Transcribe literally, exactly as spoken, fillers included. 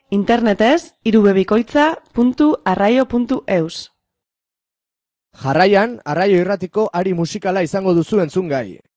Internetez irubebikoitza puntu arraio puntu eus. Jarraian, Arraio Irratiko ari musikala izango duzu entzungai.